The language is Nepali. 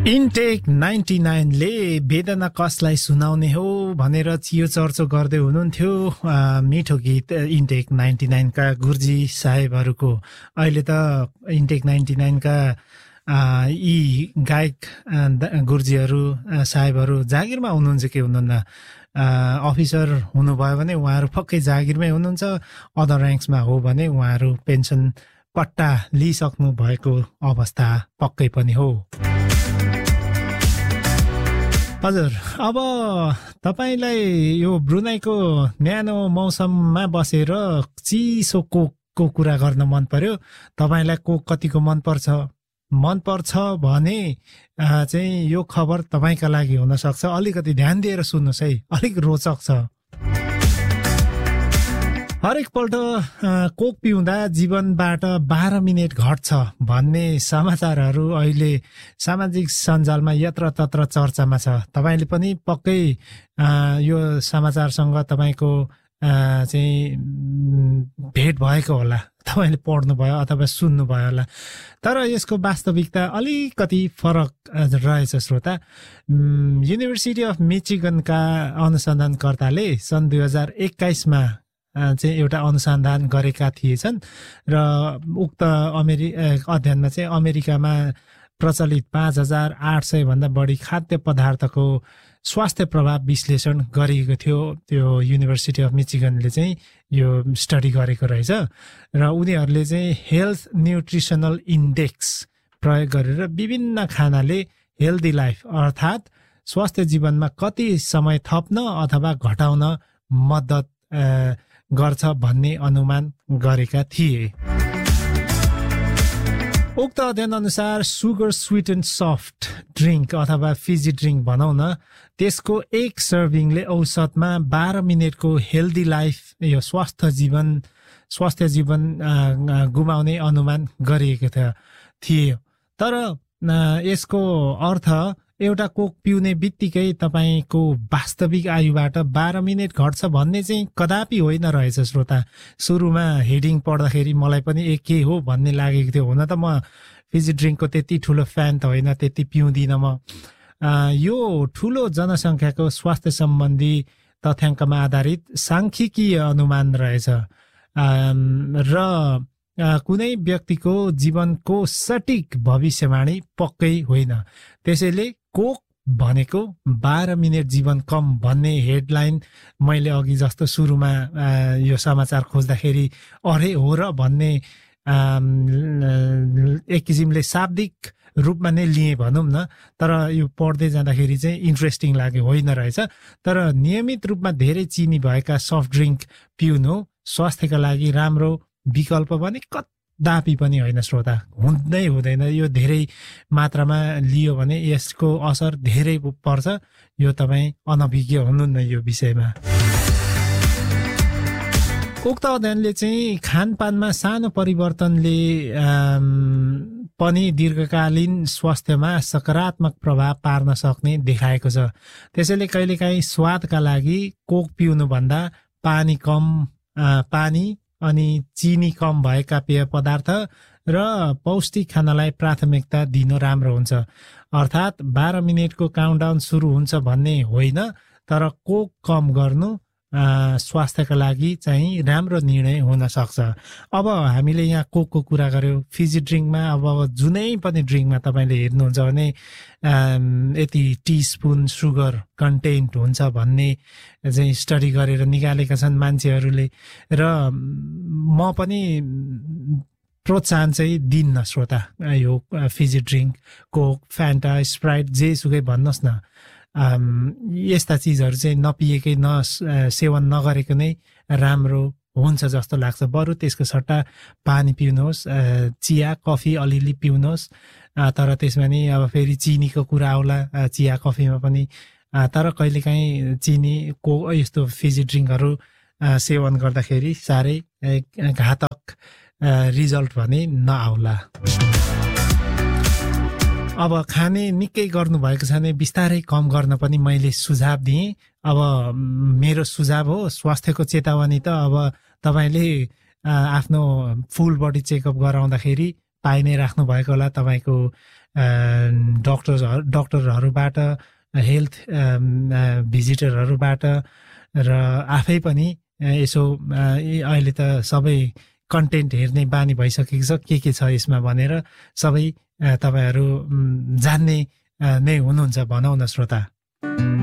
इन्टेक 99 ले वेदना कसलाई सुनाउने हो भनेर चियो चर्चो गर्दै हुनुहुन्थ्यो मिठो गीत इन्टेक 99 का गुर्जी साहेबहरूको। अहिले त इन्टेक 99 का यी गायक गुर्जीहरू साहेबहरू जागिरमा हुनुहुन्छ कि हुनुहुन्न? अफिसर हुनुभयो भने उहाँहरू पक्कै जागिरमै हुनुहुन्छ, अदर र्याङ्क्समा हो भने उहाँहरू पेन्सन पट्टा लिइसक्नु भएको अवस्था पक्कै पनि हो। हजुर, अब तपाईलाई यो ब्रुनाईको न्यानो मौसममा बसेर चिसो कोकको कुरा गर्न मन पर्यो। तपाईलाई कोक कतिको मन पर्छ भने चाहिँ यो खबर तपाईका लागि हुन सक्छ। अलिकति ध्यान दिएर सुन्नुस् है, अलिक रोचक छ। हरेक पल्ट कोक पिउँदा जीवनबाट 12 मिनेट घट्छ भन्ने समाचारहरू अहिले सामाजिक सञ्जालमा यत्रतत्र चर्चामा छ। तपाईले पनि पक्कै यो समाचारसँग तपाईको चाहिँ भेट भएको होला, तपाईले पढ्नुभयो अथवा सुन्नुभयो होला। तर यसको वास्तविकता अलिकति फरक रहेछ श्रोता। युनिभर्सिटी अफ मिचिगनका अनुसन्धानकर्ताले सन् 2021 चाहिँ एउटा अनुसन्धान गरेका थिएछन् र उक्त अध्ययनमा चाहिँ अमेरिकामा प्रचलित 5800 भन्दा बढी खाद्य पदार्थको स्वास्थ्य प्रभाव विश्लेषण गरिएको थियो। त्यो युनिभर्सिटी अफ मिचिगनले चाहिँ यो स्टडी गरेको रहेछ र उनीहरूले चाहिँ हेल्थ न्युट्रिसनल इन्डेक्स प्रयोग गरेर विभिन्न खानाले हेल्दी लाइफ अर्थात् स्वास्थ्य जीवनमा कति समय थप्न अथवा घटाउन मद्दत गर्छ भन्ने अनुमान गरेका थिए। उक्त अध्ययन अनुसार सुगर स्वीटेन सफ्ट ड्रिङ्क अथवा फिजी ड्रिङ्क भनौँ न, त्यसको एक सर्भिङले औसतमा 12 मिनेटको हेल्दी लाइफ यो स्वास्थ्य जीवन गुमाउने अनुमान गरिएको थियो। तर यसको अर्थ एउटा कोक पिउने बित्तिकै तपाईको वास्तविक आयुबाट 12 मिनेट घट्छ भन्ने चाहिँ कदापि होइन रहेछ श्रोता। सुरुमा हेडिङ पढ्दाखेरि मलाई पनि के हो भन्ने लागेको थियो। हुन त म फिजी ड्रिङ्कको त्यति ठुलो फ्यान त होइन, त्यति पिउँदिनँ म। यो ठुलो जनसङ्ख्याको स्वास्थ्य सम्बन्धी तथ्याङ्कमा आधारित सांख्यिकीय अनुमान रहेछ र कुनै व्यक्तिको जीवनको सटिक भविष्यवाणी पक्कै होइन। त्यसैले कोक भनेको 12 मिनेट जीवन कम भन्ने हेडलाइन मैले अघि जस्तो सुरुमा यो समाचार खोज्दाखेरि अरे हो र भन्ने एक किसिमले शाब्दिक रूपमा नै लिए भनौँ न। तर यो पढ्दै जाँदाखेरि चाहिँ इन्ट्रेस्टिङ लाग्यो, होइन रहेछ। तर नियमित रूपमा धेरै चिनी भएका सफ्ट ड्रिङ्क पिउनु स्वास्थ्यका लागि राम्रो विकल्प भने कदापि पनि होइन श्रोता, हुँदै हुँदैन। यो धेरै मात्रामा लियो भने यसको असर धेरै पर्छ। यो तपाईँ अनभिज्ञ हुनुहुन्न यो विषयमा। उक्त अध्ययनले चाहिँ खानपानमा सानो परिवर्तनले पनि दीर्घकालीन स्वास्थ्यमा सकारात्मक प्रभाव पार्न सक्ने देखाएको छ। त्यसैले कहिलेकाहीँ स्वादका लागि कोक पिउनुभन्दा पानी अनि चिनी कम भएका पेय पदार्थ र पौष्टिक खानालाई प्राथमिकता दिनु राम्रो हुन्छ। अर्थात् 12 मिनेटको काउन्टडाउन सुरु हुन्छ भन्ने होइन, तर कोक कम गर्नु स्वास्थ्यका लागि चाहिँ राम्रो निर्णय हुन सक्छ। अब हामीले यहाँ कोकको कुरा गर्यौँ, फिजी ड्रिङ्कमा अब जुनै पनि ड्रिङ्कमा तपाईँले हेर्नुहुन्छ भने यति टीस्पुन सुगर कन्टेन्ट हुन्छ भन्ने चाहिँ स्टडी गरेर निकालेका छन् मान्छेहरूले। र म पनि प्रोत्साहन चाहिँ दिन्न श्रोता, यो fizzy drink, Coke, Fanta, Sprite जेसुकै भन्नुहोस् न, यस्ता चिजहरू चाहिँ नपिएकै सेवन नगरेको नै राम्रो हुन्छ जस्तो लाग्छ। बरु त्यसको सट्टा पानी पिउनुहोस्, चिया कफी अलिअलि पिउनुहोस्। तर त्यसमा नि अब फेरि चिनीको कुरा आउला चिया कफीमा पनि। तर कहिलेकाहीँ चिनी यस्तो फिजी ड्रिङ्कहरू सेवन गर्दाखेरि साह्रै घातक रिजल्ट भने नआउला। अब खाने निकै गर्नुभएको छ भने बिस्तारै कम गर्न पनि मैले सुझाव दिएँ। अब मेरो सुझाव हो, स्वास्थ्यको चेतावनी त अब तपाईँले आफ्नो फुल बडी चेकअप गराउँदाखेरि पाइ नै राख्नु भएको होला। तपाईँको डक्टरहरूबाट, हेल्थ भिजिटरहरूबाट र आफै पनि यसो अहिले त सबै कन्टेन्ट हेर्ने बानी भइसकेको छ, के छ यसमा भनेर सबै तपाईँहरू जान्ने नै हुनुहुन्छ भनौँ न श्रोता।